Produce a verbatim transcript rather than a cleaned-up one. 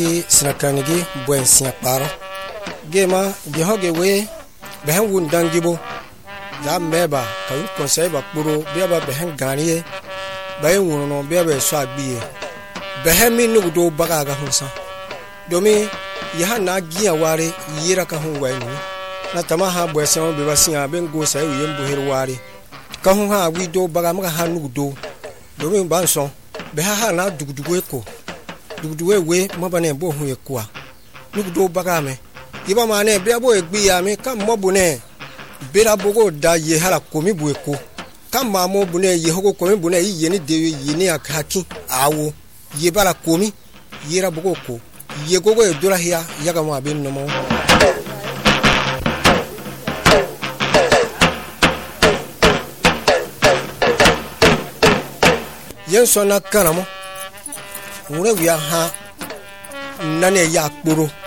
Sinakanigi buen siya paro gema gehoge we behen wun dangibo za meba ka yu konsey ba kporo bia ba behen ganiye bayen wun no bia ba so agbiye behen mi nugudo baga ga hunsa domi ya na giya ware yira ka hun wai ni na tama ha bwe se be ba siya ben go sai yu yembo her ware ka hun ha wi do baga ma ha nugudo domi ba so be ha na dugudugo eko duguduwe we mabane bo hu ekwa nugudo baga me iba mane bia bo egbi ya me kam mobu ne bera bogo da ye hala komi bu eko kam ma mo bu ne ye hogo komi bu ne yi ni de yi ni akaki awo ye bala komi yera bogo ko ye gogo e dura hiya yaga mo abin no mo yen sona kanamo ure wi ha nane ya kporo